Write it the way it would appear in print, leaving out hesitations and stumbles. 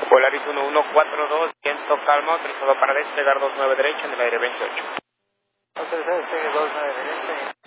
Polaris 1142, viento calmo, autorizado para despegar 29 derecha en el aire 28. Autorizado despegue 29 derecha.